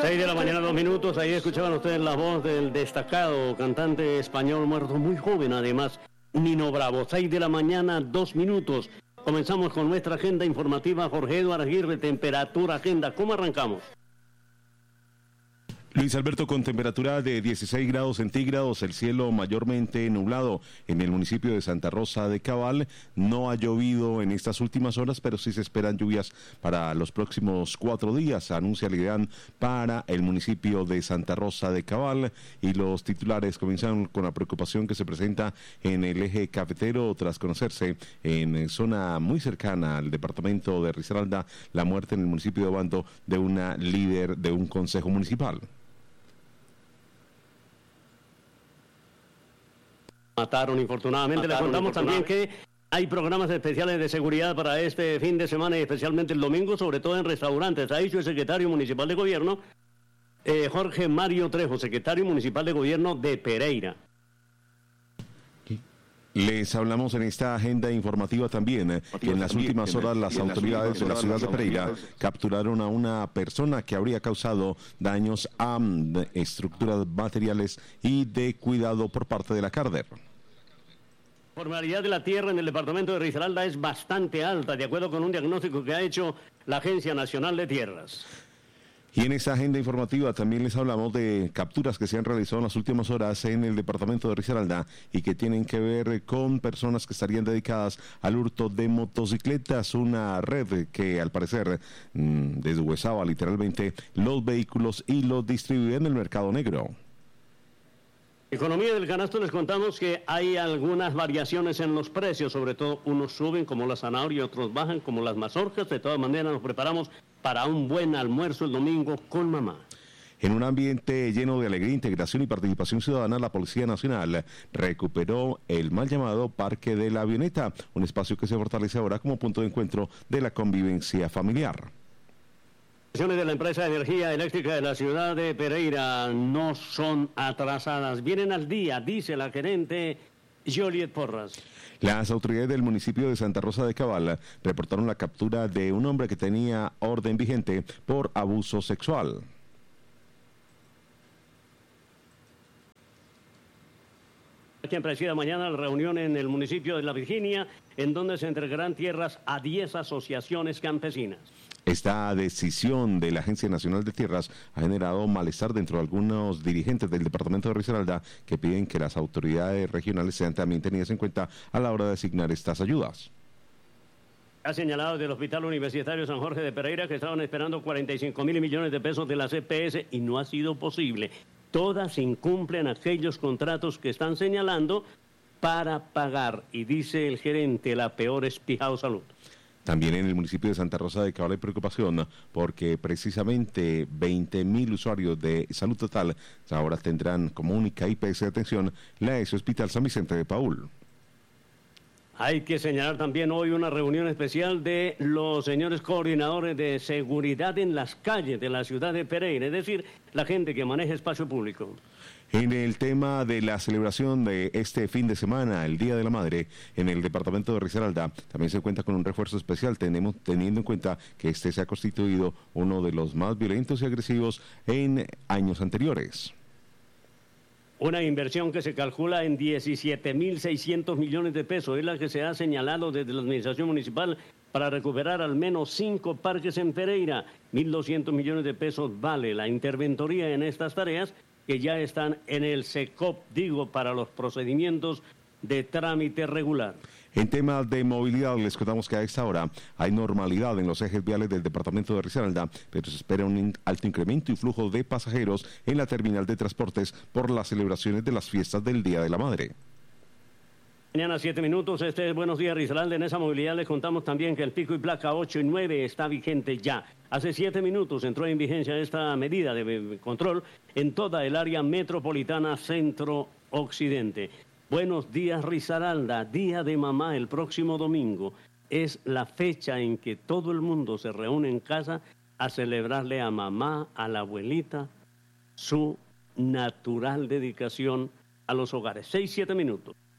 6 de la mañana, 2 minutos. Ahí escuchaban ustedes la voz del destacado cantante español muerto, muy joven además, Nino Bravo. 6 de la mañana, 2 minutos. Comenzamos con nuestra agenda informativa. Jorge Eduardo Aguirre, temperatura, agenda. ¿Cómo arrancamos? Luis Alberto, con temperatura de 16 grados centígrados, el cielo mayormente nublado en el municipio de Santa Rosa de Cabal. No ha llovido en estas últimas horas, pero sí se esperan lluvias para los próximos 4 días, anuncia el IDEAN para el municipio de Santa Rosa de Cabal. Y los titulares comienzan con la preocupación que se presenta en el eje cafetero tras conocerse en zona muy cercana al departamento de Risaralda la muerte en el municipio de Obando de una líder de un consejo municipal. Mataron, infortunadamente. Les contamos también que hay programas especiales de seguridad para este fin de semana y especialmente el domingo, sobre todo en restaurantes. Ha dicho el secretario municipal de gobierno, Jorge Mario Trejo, secretario municipal de gobierno de Pereira. Les hablamos en esta agenda informativa también que en las últimas horas las autoridades de la ciudad de Pereira capturaron a una persona que habría causado daños a estructuras materiales y de cuidado por parte de la Carder. La formalidad de la tierra en el departamento de Risaralda es bastante alta, de acuerdo con un diagnóstico que ha hecho la Agencia Nacional de Tierras. Y en esta agenda informativa también les hablamos de capturas que se han realizado en las últimas horas en el departamento de Risaralda y que tienen que ver con personas que estarían dedicadas al hurto de motocicletas, una red que al parecer deshuesaba literalmente los vehículos y los distribuía en el mercado negro. Economía del canasto, les contamos que hay algunas variaciones en los precios, sobre todo unos suben como la zanahoria y otros bajan como las mazorcas. De todas maneras nos preparamos para un buen almuerzo el domingo con mamá. En un ambiente lleno de alegría, integración y participación ciudadana, la Policía Nacional recuperó el mal llamado Parque de la Avioneta, un espacio que se fortalece ahora como punto de encuentro de la convivencia familiar. Las de la empresa de energía eléctrica de la ciudad de Pereira no son atrasadas, vienen al día, dice la gerente Joliet Porras. Las autoridades del municipio de Santa Rosa de Cabal reportaron la captura de un hombre que tenía orden vigente por abuso sexual. Quien presida mañana la reunión en el municipio de La Virginia, en donde se entregarán tierras a 10 asociaciones campesinas. Esta decisión de la Agencia Nacional de Tierras ha generado malestar dentro de algunos dirigentes del departamento de Risaralda que piden que las autoridades regionales sean también tenidas en cuenta a la hora de asignar estas ayudas. Ha señalado del Hospital Universitario San Jorge de Pereira que estaban esperando 45.000 millones de pesos de la CPS y no ha sido posible. Todas incumplen aquellos contratos que están señalando para pagar. Y dice el gerente, la peor es Pijao Salud. También en el municipio de Santa Rosa de Cabal hay preocupación porque precisamente 20.000 usuarios de Salud Total ahora tendrán como única IPS de atención la ES Hospital San Vicente de Paúl. Hay que señalar también hoy una reunión especial de los señores coordinadores de seguridad en las calles de la ciudad de Pereira, es decir, la gente que maneja espacio público. En el tema de la celebración de este fin de semana, el Día de la Madre, en el departamento de Risaralda, también se cuenta con un refuerzo especial, teniendo en cuenta que este se ha constituido uno de los más violentos y agresivos en años anteriores. Una inversión que se calcula en 17.600 millones de pesos es la que se ha señalado desde la administración municipal para recuperar al menos 5 parques en Pereira. 1.200 millones de pesos vale la interventoría en estas tareas que ya están en el SECOP, para los procedimientos de trámite regular. En temas de movilidad, les contamos que a esta hora hay normalidad en los ejes viales del departamento de Risaralda, pero se espera un alto incremento y flujo de pasajeros en la terminal de transportes por las celebraciones de las fiestas del Día de la Madre. Mañana 7 minutos, este es Buenos Días Risaralda. En esa movilidad les contamos también que el pico y placa 8 y 9 está vigente ya. Hace 7 minutos entró en vigencia esta medida de control en toda el área metropolitana centro-occidente. Buenos Días Risaralda, Día de Mamá el próximo domingo. Es la fecha en que todo el mundo se reúne en casa a celebrarle a mamá, a la abuelita, su natural dedicación a los hogares. 6-7 minutos.